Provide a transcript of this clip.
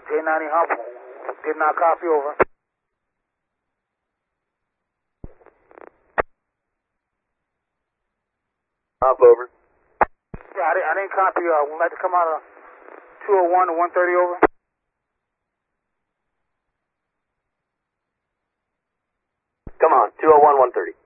J90 Hump. Did not copy, over. Hump, over. Yeah, I didn't copy. We'd like to come out of 201 to 130, over. Come on, 201, 130.